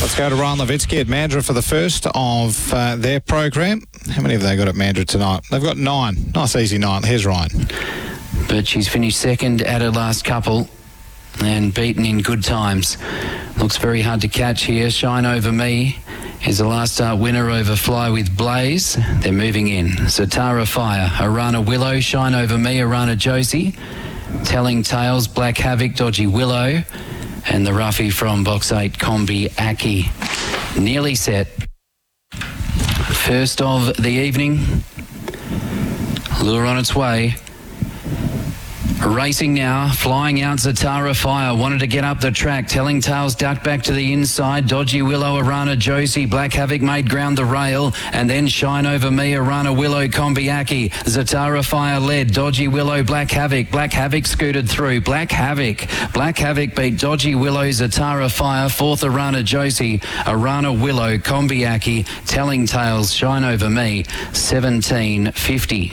Let's go to Ryan Levitsky at Mandurah for the first of their program. How many have they got at Mandurah tonight? They've got 9. Nice, easy 9. Here's Ryan. But she's finished second at her last couple and beaten in good times. Looks very hard to catch here. Shine Over Me is the last start winner over Fly with Blaze. They're moving in. Zatara Fire, Arana Willow, Shine Over Me, Arana Josie, Telling Tales, Black Havoc, Dodgy Willow, and the roughie from box 8, Combi Aki. Nearly set. First of the evening. Lure on its way. Racing now, flying out Zatara Fire, wanted to get up the track. Telling Tales ducked back to the inside. Dodgy Willow, Arana Josie, Black Havoc made ground the rail, and then Shine Over Me, Arana Willow, Kombiaki. Zatara Fire led, Dodgy Willow, Black Havoc. Black Havoc scooted through. Black Havoc beat Dodgy Willow, Zatara Fire. Fourth, Arana Josie, Arana Willow, Kombiaki. Telling Tales, Shine Over Me, 17.50.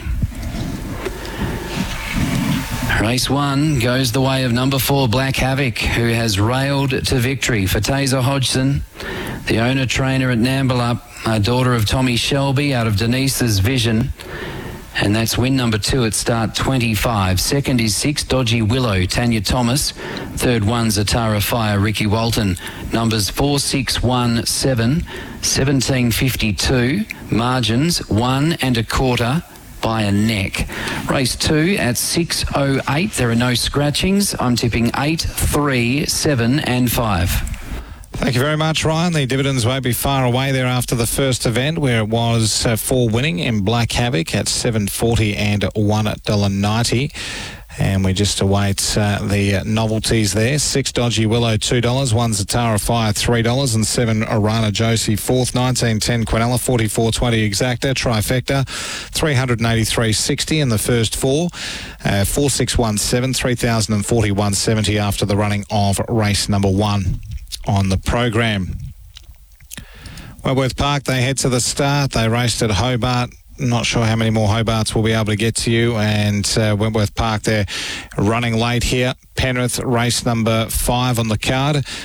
Race 1 goes the way of number 4, Black Havoc, who has railed to victory. For Taser Hodgson, the owner-trainer at Nambalup, a daughter of Tommy Shelby out of Denise's Vision. And that's win number 2 at start 25. Second is 6, Dodgy Willow, Tanya Thomas. Third 1, Zatara Fire, Ricky Walton. Numbers 4, 6, 1, 7, 17.52. Margins 1 1/4. By a neck. Race 2 at 6.08. There are no scratchings. I'm tipping 8, 3, 7 and 5. Thank you very much, Ryan. The dividends won't be far away there after the first event, where it was 4 winning in Black Havoc at $7.40 and $1.90. And we just await the novelties there. 6, Dodgy Willow, $2. 1, Zatara Fire, $3. And 7, Arana Josie, fourth. 19.10, Quinella, 44.20 Exacta. Trifecta, 383.60 in the first 4. 4,617, 3,041.70 after the running of race number 1 on the program. Wentworth Park, they head to the start. They raced at Hobart. Not sure how many more Hobarts will be able to get to you. And Wentworth Park, they're running late here. Penrith, race number 5 on the card.